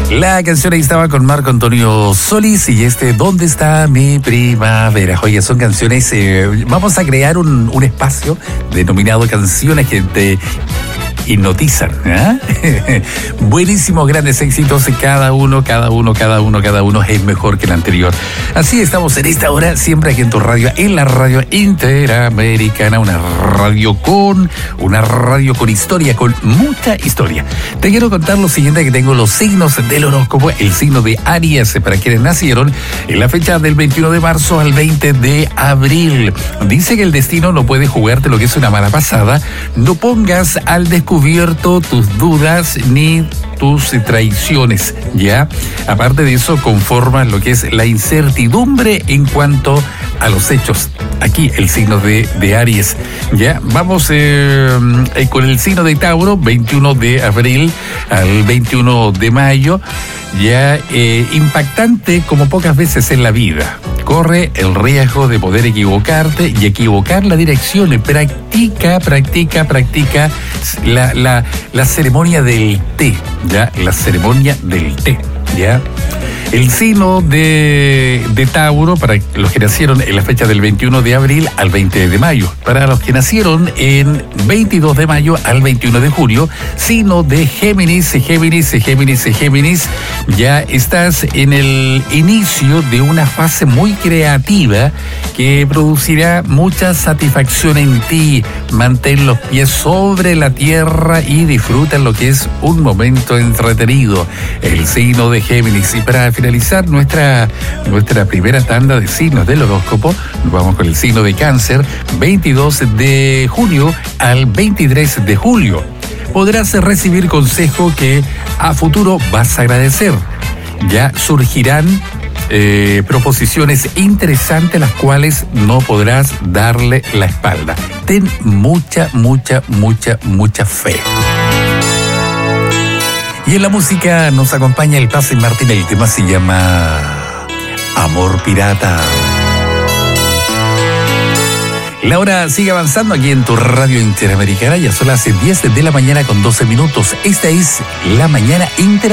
La canción ahí estaba con Marco Antonio Solís y ¿Dónde está mi primavera? Oye, son canciones, vamos a crear un espacio denominado Canciones que te hipnotizan, ¿eh? Buenísimos, grandes éxitos, cada uno es mejor que el anterior. Así estamos en esta hora, siempre aquí en tu radio, en la radio Interamericana, una radio con historia, con mucha historia. Te quiero contar lo siguiente, que tengo los signos del horóscopo, el signo de Aries, para quienes nacieron en la fecha del 21 de marzo al 20 de abril. Dice que el destino no puede jugarte lo que es una mala pasada, no pongas al descubierto tus dudas ni tus traiciones, ¿ya? Aparte de eso, conformas lo que es la incertidumbre en cuanto a los hechos. Aquí el signo de Aries, ¿ya? Vamos con el signo de Tauro, 21 de abril al 21 de mayo, ya impactante como pocas veces en la vida. Corre el riesgo de poder equivocarte y equivocar la dirección. Practica la ceremonia del té, ¿ya? La ceremonia del té, ¿ya? El signo de Tauro, para los que nacieron en la fecha del 21 de abril al 20 de mayo. Para los que nacieron en 22 de mayo al 21 de junio, signo de Géminis, ya estás en el inicio de una fase muy creativa que producirá mucha satisfacción en ti. Mantén los pies sobre la tierra y disfruta lo que es un momento entretenido. El signo de Géminis. Y para finalizar nuestra primera tanda de signos del horóscopo, nos vamos con el signo de Cáncer, 22 de junio al 23 de julio. Podrás recibir consejo que a futuro vas a agradecer. Ya surgirán proposiciones interesantes las cuales no podrás darle la espalda. Ten mucha fe. Y en la música nos acompaña el Pase Martín, el tema se llama Amor Pirata. La hora sigue avanzando aquí en tu radio Interamericana, ya son las 10 de la mañana con 12 minutos. Esta es La Mañana Interamericana.